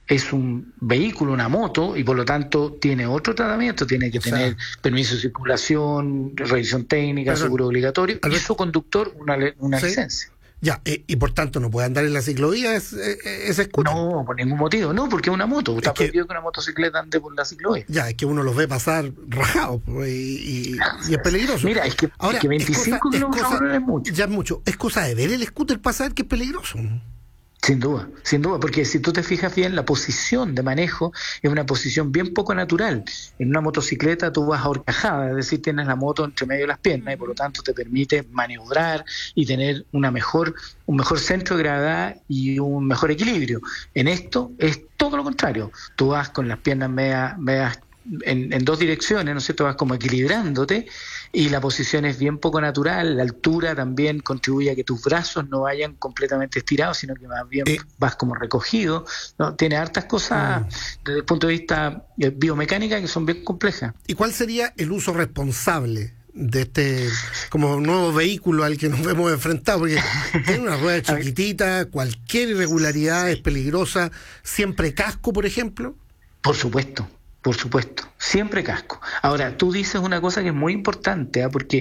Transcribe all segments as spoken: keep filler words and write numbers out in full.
es un vehículo, una moto, y por lo tanto tiene otro tratamiento, tiene que o tener sea, permiso de circulación, revisión técnica, pero, seguro obligatorio, y su conductor una, una ¿sí? licencia. Ya, eh, y por tanto no puede andar en la ciclovía ese, ese scooter. No, por ningún motivo, no, porque es una moto. Está es prohibido que, que una motocicleta ande por la ciclovía. Ya, es que uno los ve pasar rajados y, y, y es peligroso. Mira, es que, Ahora, es que veinticinco kilómetros por hora es mucho. Ya es mucho. Es cosa de ver el scooter para saber que es peligroso. Sin duda, sin duda, porque si tú te fijas bien, la posición de manejo es una posición bien poco natural. En una motocicleta tú vas ahorcajada, es decir, tienes la moto entre medio de las piernas y por lo tanto te permite maniobrar y tener una mejor, un mejor centro de gravedad y un mejor equilibrio. En esto es todo lo contrario. Tú vas con las piernas medias, medias en, en dos direcciones, ¿no es cierto? Vas como equilibrándote y la posición es bien poco natural. La altura también contribuye a que tus brazos no vayan completamente estirados, sino que más bien eh. vas como recogido, ¿no? Tiene hartas cosas mm. desde el punto de vista biomecánica que son bien complejas. ¿Y cuál sería el uso responsable de este como nuevo vehículo al que nos hemos enfrentado? Porque tiene una rueda chiquitita, cualquier irregularidad es peligrosa. ¿Siempre casco, por ejemplo? Por supuesto. Por supuesto, siempre casco. Ahora, tú dices una cosa que es muy importante, ¿eh? porque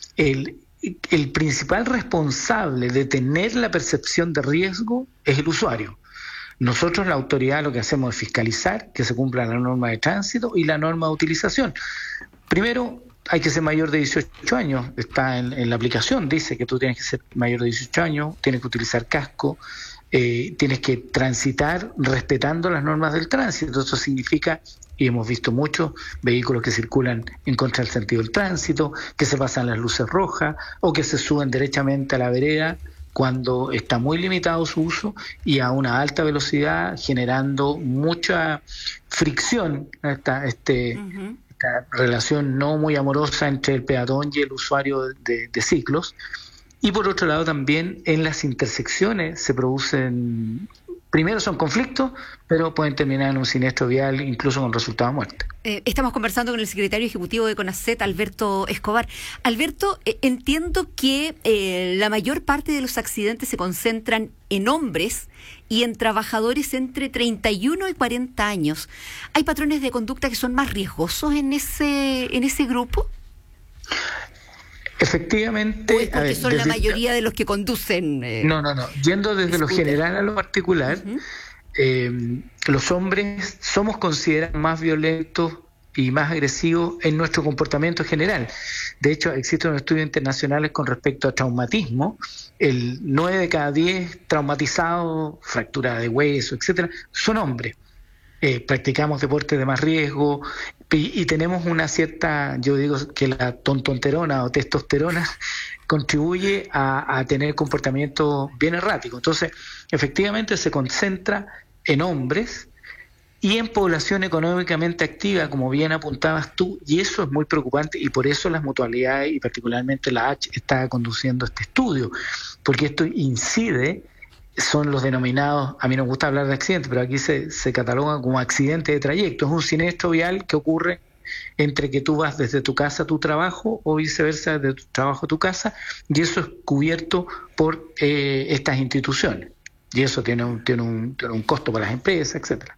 el, el principal responsable de tener la percepción de riesgo es el usuario. Nosotros, la autoridad, lo que hacemos es fiscalizar que se cumpla la norma de tránsito y la norma de utilización. Primero, hay que ser mayor de dieciocho años, está en, en la aplicación, dice que tú tienes que ser mayor de dieciocho años, tienes que utilizar casco, eh, tienes que transitar respetando las normas del tránsito. Eso significa, y hemos visto muchos vehículos que circulan en contra del sentido del tránsito, que se pasan las luces rojas o que se suben derechamente a la vereda cuando está muy limitado su uso y a una alta velocidad, generando mucha fricción, esta, este, uh-huh. esta relación no muy amorosa entre el peatón y el usuario de, de ciclos. Y por otro lado también en las intersecciones se producen, primero son conflictos, pero pueden terminar en un siniestro vial, incluso con resultado de muerte. Eh, estamos conversando con el secretario ejecutivo de CONACET, Alberto Escobar. Alberto, eh, entiendo que eh, la mayor parte de los accidentes se concentran en hombres y en trabajadores entre treinta y uno y cuarenta años. ¿Hay patrones de conducta que son más riesgosos en ese, en ese grupo? Efectivamente. ¿O es porque ver, son desde, la mayoría de los que conducen? Eh, no, no, no. Yendo desde scooter. Lo general a lo particular, uh-huh. eh, los hombres somos considerados más violentos y más agresivos en nuestro comportamiento general. De hecho, existen estudios internacionales con respecto a traumatismo. El nueve de cada diez traumatizados, fractura de hueso, etcétera, son hombres. Eh, practicamos deportes de más riesgo y, y tenemos una cierta, yo digo que la tontonterona o testosterona contribuye a, a tener comportamiento bien errático. Entonces, efectivamente se concentra en hombres y en población económicamente activa, como bien apuntabas tú, y eso es muy preocupante y por eso las mutualidades y particularmente la H está conduciendo este estudio, porque esto incide. Son los denominados, a mí no me gusta hablar de accidentes, pero aquí se, se catalogan como accidente de trayecto. Es un siniestro vial que ocurre entre que tú vas desde tu casa a tu trabajo o viceversa, desde tu trabajo a tu casa, y eso es cubierto por eh, estas instituciones. Y eso tiene un, tiene un, tiene un costo para las empresas, etcétera.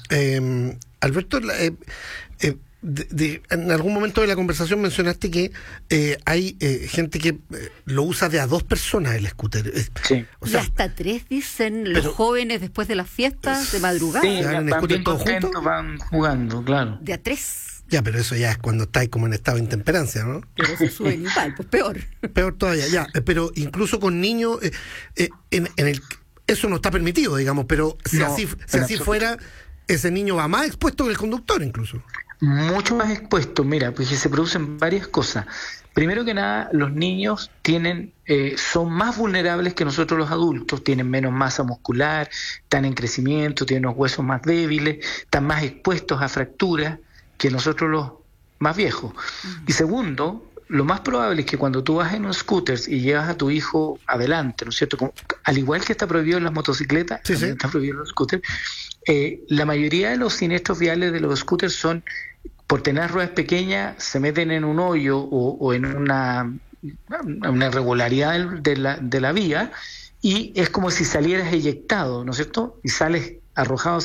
Eh, Alberto, eh, eh, De, de, en algún momento de la conversación mencionaste que eh, hay eh, gente que eh, lo usa de a dos personas el scooter. Sí. O sea, y hasta tres, dicen pero, los jóvenes después de las fiestas de madrugada. Sí, van, van bien contentos, van jugando, claro. De a tres. Ya, pero eso ya es cuando estáis como en estado de intemperancia, ¿no? Pero se sube ni tal, pues peor. Peor todavía, ya. Pero incluso con niños, eh, eh, en, en el eso no está permitido, digamos, pero si no, así, si así fuera, ese niño va más expuesto que el conductor incluso. Mucho más expuesto, mira, pues se producen varias cosas. Primero que nada, los niños tienen eh, son más vulnerables que nosotros los adultos, tienen menos masa muscular, están en crecimiento, tienen unos huesos más débiles, están más expuestos a fracturas que nosotros los más viejos. Uh-huh. Y segundo, lo más probable es que cuando tú vas en un scooter y llevas a tu hijo adelante, ¿no es cierto? Como, al igual que está prohibido en las motocicletas, sí, también sí. está prohibido en los scooters. Eh, la mayoría de los siniestros viales de los scooters son, por tener ruedas pequeñas, se meten en un hoyo o, o en una, una irregularidad de la, de la vía y es como si salieras eyectado, ¿no es cierto? Y sales arrojado